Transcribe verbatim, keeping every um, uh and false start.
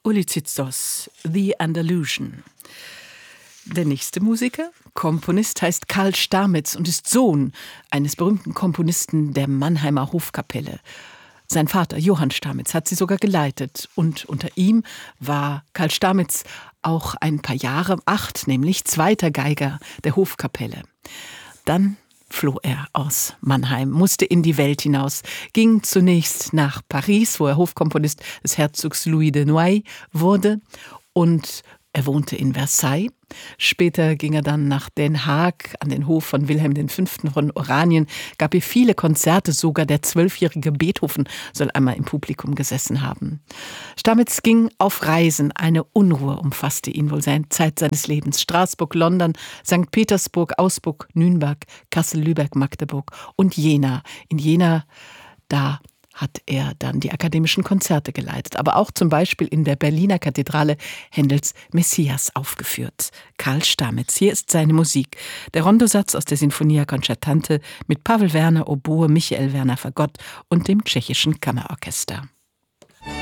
Uli Tsitsos, The Andalusian. Der nächste Musiker, Komponist, heißt Karl Stamitz und ist Sohn eines berühmten Komponisten der Mannheimer Hofkapelle. Sein Vater, Johann Stamitz, hat sie sogar geleitet. Und unter ihm war Karl Stamitz auch ein paar Jahre, acht nämlich, zweiter Geiger der Hofkapelle. Dann floh er aus Mannheim, musste in die Welt hinaus, ging zunächst nach Paris, wo er Hofkomponist des Herzogs Louis de Noailles wurde, und er wohnte in Versailles. Später ging er dann nach Den Haag an den Hof von Wilhelm der Fünfte von Oranien, gab hier viele Konzerte, sogar der zwölfjährige Beethoven soll einmal im Publikum gesessen haben. Stamitz ging auf Reisen, eine Unruhe umfasste ihn wohl seine Zeit seines Lebens. Straßburg, London, Sankt Petersburg, Augsburg, Nürnberg, Kassel, Lübeck, Magdeburg und Jena. In Jena, da hat er dann die akademischen Konzerte geleitet, aber auch zum Beispiel in der Berliner Kathedrale Händels Messias aufgeführt. Karl Stamitz, hier ist seine Musik. Der Rondosatz aus der Sinfonia Concertante mit Pavel Werner Oboe, Michael Werner Fagott und dem tschechischen Kammerorchester.